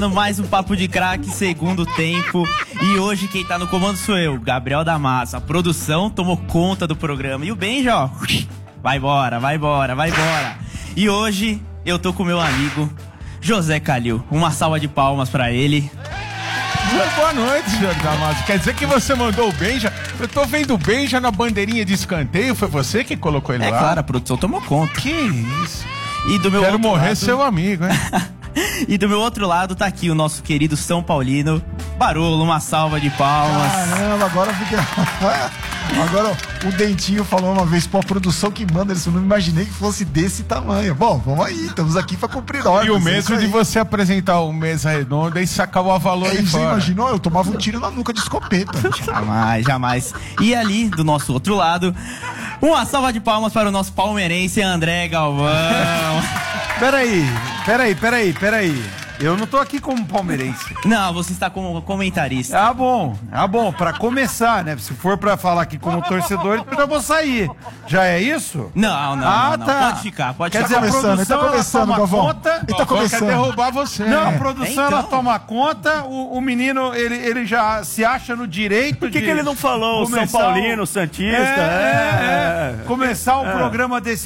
Mais um Papo de Craque, segundo tempo. E hoje quem tá no comando sou eu, Gabriel Damasio. A produção tomou conta do programa. E o Benja, ó, vai embora, vai embora, vai embora. E hoje eu tô com meu amigo José Calil. Uma salva de palmas pra ele. Boa noite, senhor Damasio. Quer dizer que você mandou o Benja? Eu tô vendo o Benja na bandeirinha de escanteio. Foi você que colocou ele lá? É claro, a produção tomou conta. Que isso? E do meu Quero outro morrer lado... seu amigo, hein? E do meu outro lado tá aqui o nosso querido São Paulino, Barolo. Uma salva de palmas. Caramba, agora fica... Agora o Dentinho falou uma vez, pô, a produção que manda isso, eu não imaginei que fosse desse tamanho. Bom, vamos aí, estamos aqui pra cumprir ordens. E o mesmo de você apresentar o Mesa Redonda e sacar o Avalor de Você fora. imaginou? Eu tomava um tiro na nuca de escopeta. Jamais, jamais. E ali, do nosso outro lado, uma salva de palmas para o nosso palmeirense André Galvão. Peraí. Eu não tô aqui como palmeirense. Não, você está como comentarista. Ah, bom. Pra começar, né? Se for pra falar aqui como torcedor, eu já vou sair. Já é isso? Não. Tá. Pode ficar, pode Quer ficar. dizer, a produção, ela toma Galvão. conta... Ele tá Quer começando. derrubar você. Não, a produção, Então. ela toma conta, o menino, ele já se acha no direito. Por que ele não falou o São Paulino, o Santista? Começar um programa desse